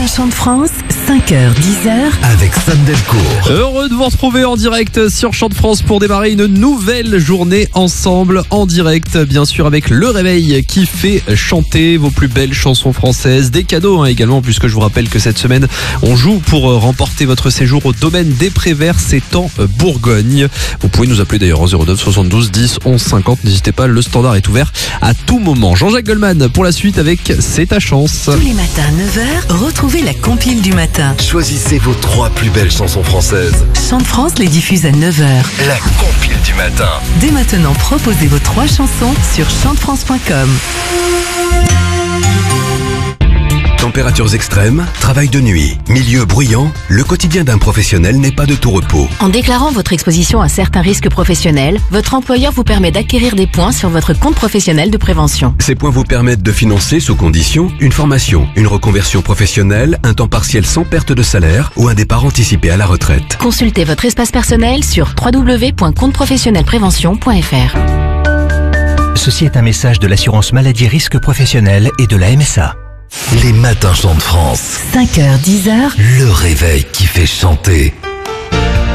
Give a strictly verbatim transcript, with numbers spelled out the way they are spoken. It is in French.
matins Chant de France, cinq heures dix heures. Avec Sam Delcourt. Heureux de vous retrouver en direct sur Chant de France pour démarrer une nouvelle journée ensemble en direct, bien sûr avec le réveil qui fait chanter vos plus belles chansons françaises, des cadeaux hein, également, puisque je vous rappelle que cette semaine on joue pour remporter votre séjour au domaine des Préverts, c'est en Bourgogne. Vous pouvez nous appeler d'ailleurs en zéro neuf soixante-douze dix onze cinquante, n'hésitez pas, le standard est ouvert à tout moment. Jean-Jacques Goldman pour la suite avec C'est ta chance. Tous les matins neuf heures, retrouvez la compile du matin. Choisissez vos trois plus belles chansons françaises. Chant de France les diffuse à neuf heures. La compile du matin. Dès maintenant, proposez vos trois chansons sur chant de france point com. Températures extrêmes, travail de nuit, milieu bruyant, le quotidien d'un professionnel n'est pas de tout repos. En déclarant votre exposition à certains risques professionnels, votre employeur vous permet d'acquérir des points sur votre compte professionnel de prévention. Ces points vous permettent de financer sous condition une formation, une reconversion professionnelle, un temps partiel sans perte de salaire ou un départ anticipé à la retraite. Consultez votre espace personnel sur w w w point compte professionnel prévention point f r. Ceci est un message de l'assurance maladie risque professionnel et de la M S A. Les matins Chant de France. cinq heures dix heures. Le réveil qui fait chanter.